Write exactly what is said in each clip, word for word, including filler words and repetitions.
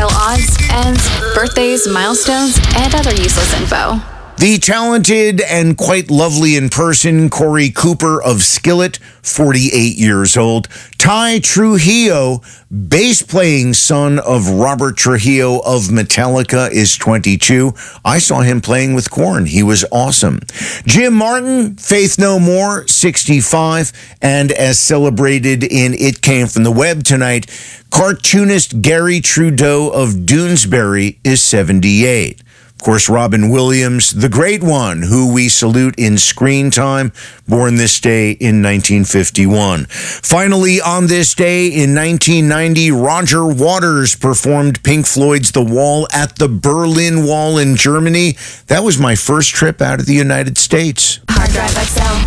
reveal odds, ends, birthdays, milestones, and other useless info. The talented and quite lovely in person Corey Cooper of Skillet, forty-eight years old. Ty Trujillo, bass-playing son of Robert Trujillo of Metallica, is twenty-two. I saw him playing with Korn. He was awesome. Jim Martin, Faith No More, sixty-five. And as celebrated in It Came From the Web tonight, cartoonist Gary Trudeau of Doonesbury is seventy-eight. Of course, Robin Williams, the great one, who we salute in screen time, born this day in nineteen fifty-one. Finally, on this day in nineteen ninety, Roger Waters performed Pink Floyd's The Wall at the Berlin Wall in Germany. That was my first trip out of the United States. Hard Drive X L.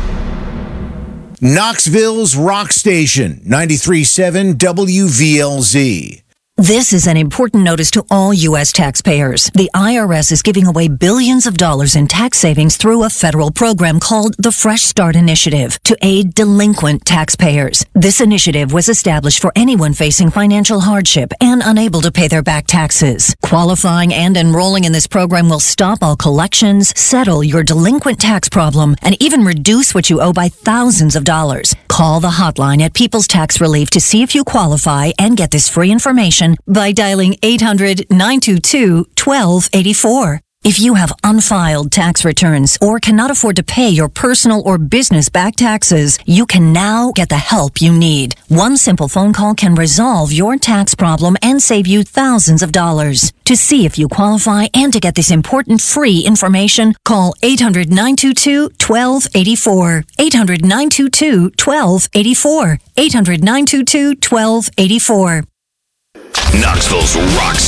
Knoxville's Rock Station, ninety-three point seven W V L Z. This is an important notice to all U S taxpayers. The I R S is giving away billions of dollars in tax savings through a federal program called the Fresh Start Initiative to aid delinquent taxpayers. This initiative was established for anyone facing financial hardship and unable to pay their back taxes. Qualifying and enrolling in this program will stop all collections, settle your delinquent tax problem, and even reduce what you owe by thousands of dollars. Call the hotline at People's Tax Relief to see if you qualify and get this free information by dialing eight hundred, nine two two, one two eight four. If you have unfiled tax returns or cannot afford to pay your personal or business back taxes, you can now get the help you need. One simple phone call can resolve your tax problem and save you thousands of dollars. To see if you qualify and to get this important free information, call eight hundred, nine two two, one two eight four. eight hundred, nine two two, one two eight four. eight hundred, nine two two, one two eight four. Knoxville's Rock